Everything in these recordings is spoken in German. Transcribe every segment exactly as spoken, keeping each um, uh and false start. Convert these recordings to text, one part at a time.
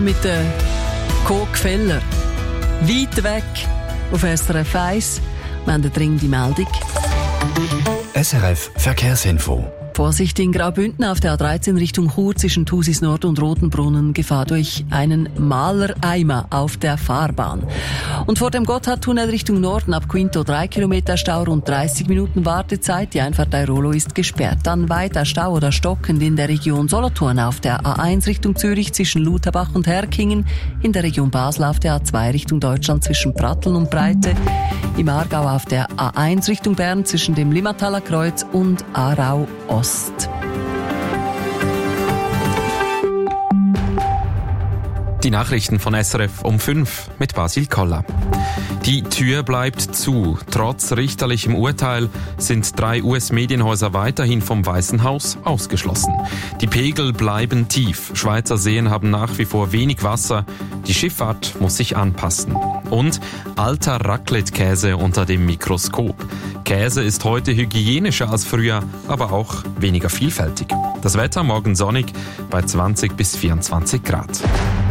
Mit der Coke Feller. Weit weg auf S R F eins. Wir haben eine dringende Meldung. S R F Verkehrsinfo. Vorsicht in Graubünden auf der A dreizehn Richtung Chur zwischen Thusis Nord und Rotenbrunnen. Gefahr durch einen Malereimer auf der Fahrbahn. Und vor dem Gotthardtunnel Richtung Norden ab Quinto drei Kilometer Stau, rund dreißig Minuten Wartezeit. Die Einfahrt Airolo ist gesperrt. Dann weiter Stau oder stockend in der Region Solothurn auf der A eins Richtung Zürich zwischen Lutherbach und Herkingen. In der Region Basel auf der A zwei Richtung Deutschland zwischen Pratteln und Breite. Im Aargau auf der A eins Richtung Bern zwischen dem Limmataler Kreuz und Aarau Ost. Die Nachrichten von S R F um fünf mit Basil Koller. Die Tür bleibt zu. Trotz richterlichem Urteil sind drei U S-Medienhäuser weiterhin vom Weißen Haus ausgeschlossen. Die Pegel bleiben tief. Schweizer Seen haben nach wie vor wenig Wasser. Die Schifffahrt muss sich anpassen. Und alter Raclette-Käse unter dem Mikroskop. Käse ist heute hygienischer als früher, aber auch weniger vielfältig. Das Wetter morgen sonnig bei zwanzig bis vierundzwanzig Grad.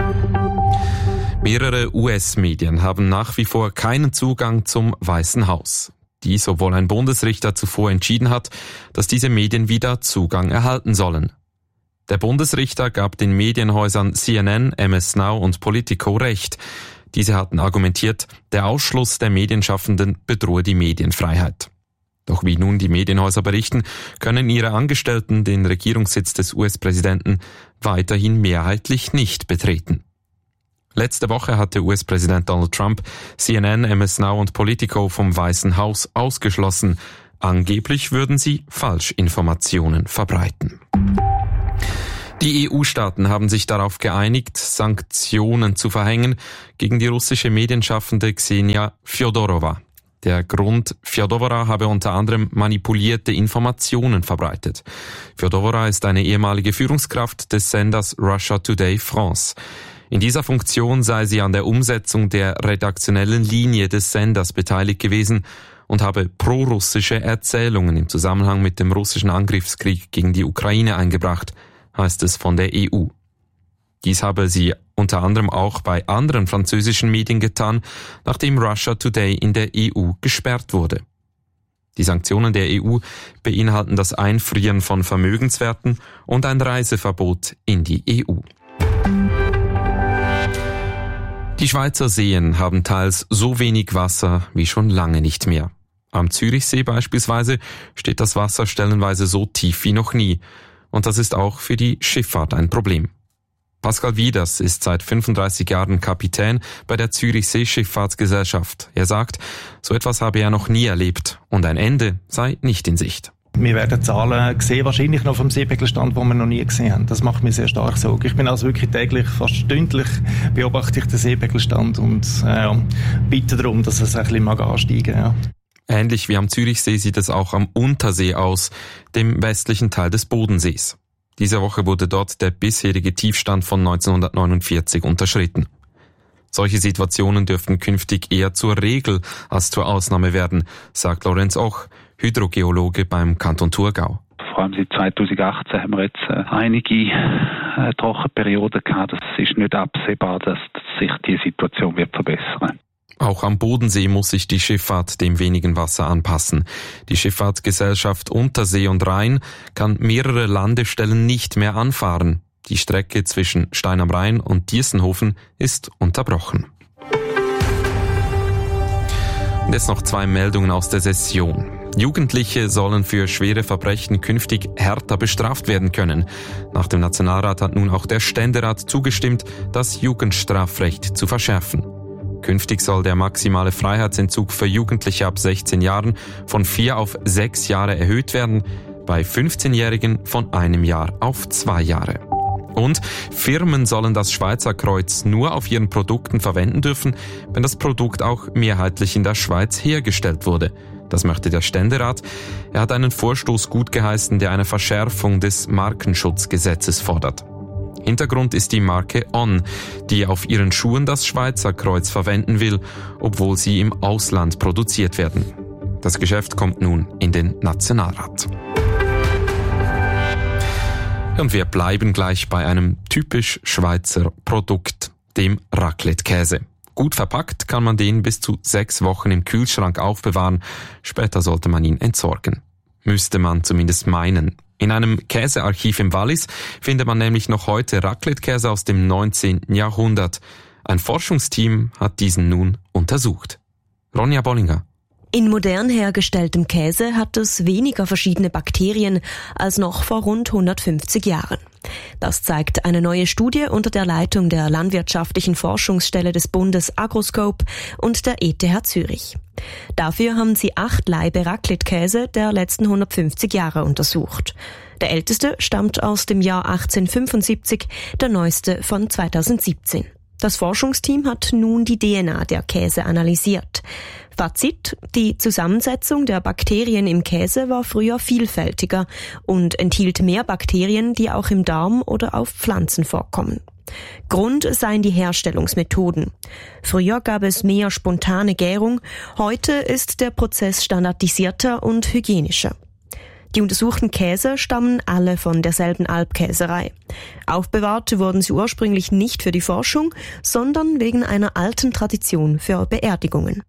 Mehrere U S-Medien haben nach wie vor keinen Zugang zum Weißen Haus. Dies, obwohl ein Bundesrichter zuvor entschieden hat, dass diese Medien wieder Zugang erhalten sollen. Der Bundesrichter gab den Medienhäusern C N N, M S Now und Politico Recht. Diese hatten argumentiert, der Ausschluss der Medienschaffenden bedrohe die Medienfreiheit. Doch wie nun die Medienhäuser berichten, können ihre Angestellten den Regierungssitz des U S-Präsidenten weiterhin mehrheitlich nicht betreten. Letzte Woche hatte U S-Präsident Donald Trump C N N, M S Now und Politico vom Weißen Haus ausgeschlossen. Angeblich würden sie Falschinformationen verbreiten. Die E U-Staaten haben sich darauf geeinigt, Sanktionen zu verhängen gegen die russische Medienschaffende Ksenia Fjodorova. Der Grund, Fjodorova habe unter anderem manipulierte Informationen verbreitet. Fjodorova ist eine ehemalige Führungskraft des Senders Russia Today France. In dieser Funktion sei sie an der Umsetzung der redaktionellen Linie des Senders beteiligt gewesen und habe prorussische Erzählungen im Zusammenhang mit dem russischen Angriffskrieg gegen die Ukraine eingebracht, heißt es von der E U. Dies habe sie unter anderem auch bei anderen französischen Medien getan, nachdem Russia Today in der E U gesperrt wurde. Die Sanktionen der E U beinhalten das Einfrieren von Vermögenswerten und ein Reiseverbot in die E U. Die Schweizer Seen haben teils so wenig Wasser wie schon lange nicht mehr. Am Zürichsee beispielsweise steht das Wasser stellenweise so tief wie noch nie. Und das ist auch für die Schifffahrt ein Problem. Pascal Wieders ist seit fünfunddreißig Jahren Kapitän bei der Zürichsee Schifffahrtsgesellschaft. Er sagt, so etwas habe er noch nie erlebt und ein Ende sei nicht in Sicht. Wir werden Zahlen sehen, wahrscheinlich noch vom Seepegelstand, die wir noch nie gesehen haben. Das macht mir sehr stark Sorge. Ich bin also wirklich täglich, fast stündlich beobachte ich den Seepegelstand und äh, bitte darum, dass es ein bisschen mag ansteigen. Ja. Ähnlich wie am Zürichsee sieht es auch am Untersee aus, dem westlichen Teil des Bodensees. Diese Woche wurde dort der bisherige Tiefstand von neunzehnhundertneunundvierzig unterschritten. Solche Situationen dürften künftig eher zur Regel als zur Ausnahme werden, sagt Lorenz Och, Hydrogeologe beim Kanton Thurgau. Vor allem seit zweitausendachtzehn haben wir jetzt äh, einige äh, Trockenperioden gehabt. Es ist nicht absehbar, dass sich die Situation wird verbessern. Auch am Bodensee muss sich die Schifffahrt dem wenigen Wasser anpassen. Die Schifffahrtsgesellschaft Untersee und Rhein kann mehrere Landestellen nicht mehr anfahren. Die Strecke zwischen Stein am Rhein und Diesenhofen ist unterbrochen. Und jetzt noch zwei Meldungen aus der Session. Jugendliche sollen für schwere Verbrechen künftig härter bestraft werden können. Nach dem Nationalrat hat nun auch der Ständerat zugestimmt, das Jugendstrafrecht zu verschärfen. Künftig soll der maximale Freiheitsentzug für Jugendliche ab sechzehn Jahren von vier auf sechs Jahre erhöht werden, bei fünfzehnjährigen von einem Jahr auf zwei Jahre. Und Firmen sollen das Schweizer Kreuz nur auf ihren Produkten verwenden dürfen, wenn das Produkt auch mehrheitlich in der Schweiz hergestellt wurde. Das möchte der Ständerat. Er hat einen Vorstoß gutgeheißen, der eine Verschärfung des Markenschutzgesetzes fordert. Hintergrund ist die Marke On, die auf ihren Schuhen das Schweizer Kreuz verwenden will, obwohl sie im Ausland produziert werden. Das Geschäft kommt nun in den Nationalrat. Und wir bleiben gleich bei einem typisch Schweizer Produkt, dem Raclette-Käse. Gut verpackt kann man den bis zu sechs Wochen im Kühlschrank aufbewahren. Später sollte man ihn entsorgen. Müsste man zumindest meinen. In einem Käsearchiv im Wallis findet man nämlich noch heute Raclette-Käse aus dem neunzehnten Jahrhundert. Ein Forschungsteam hat diesen nun untersucht. Ronja Bollinger. In modern hergestelltem Käse hat es weniger verschiedene Bakterien als noch vor rund hundertfünfzig Jahren. Das zeigt eine neue Studie unter der Leitung der Landwirtschaftlichen Forschungsstelle des Bundes Agroscope und der E T H Zürich. Dafür haben sie acht Laibe Raclette-Käse der letzten hundertfünfzig Jahre untersucht. Der älteste stammt aus dem Jahr achtzehnhundertfünfundsiebzig, der neueste von zweitausendsiebzehn. Das Forschungsteam hat nun die D N A der Käse analysiert. Fazit: Die Zusammensetzung der Bakterien im Käse war früher vielfältiger und enthielt mehr Bakterien, die auch im Darm oder auf Pflanzen vorkommen. Grund seien die Herstellungsmethoden. Früher gab es mehr spontane Gärung, heute ist der Prozess standardisierter und hygienischer. Die untersuchten Käse stammen alle von derselben Alpkäserei. Aufbewahrt wurden sie ursprünglich nicht für die Forschung, sondern wegen einer alten Tradition für Beerdigungen.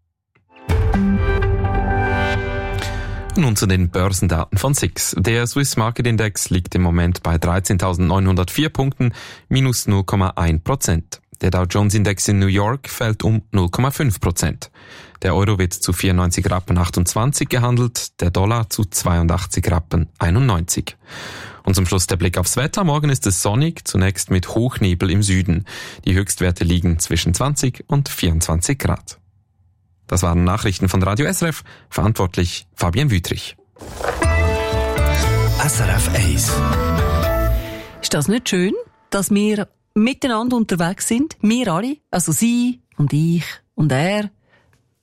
Nun zu den Börsendaten von S I X. Der Swiss Market Index liegt im Moment bei dreizehntausendneunhundertvier Punkten, minus null Komma eins Prozent. Der Dow Jones Index in New York fällt um null Komma fünf Prozent. Der Euro wird zu vierundneunzig Rappen achtundzwanzig gehandelt, der Dollar zu zweiundachtzig Rappen einundneunzig. Und zum Schluss der Blick aufs Wetter. Morgen ist es sonnig, zunächst mit Hochnebel im Süden. Die Höchstwerte liegen zwischen zwanzig und vierundzwanzig Grad. Das waren Nachrichten von Radio S R F, verantwortlich Fabian Wüthrich. S R F eins. Ist das nicht schön, dass wir miteinander unterwegs sind? Wir alle, also Sie und ich und er.